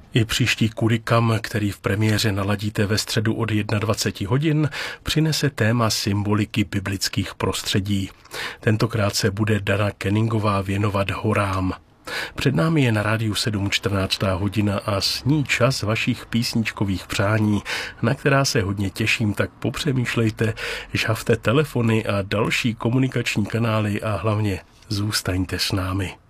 I příští Kurikam, který v premiéře naladíte ve středu od 21 hodin, přinese téma symboliky biblických prostředí. Tentokrát se bude Dana Kenningová věnovat horám. Před námi je na Rádiu 7 14. hodina a s ní čas vašich písničkových přání, na která se hodně těším, tak popřemýšlejte, žhavte telefony a další komunikační kanály a hlavně zůstaňte s námi.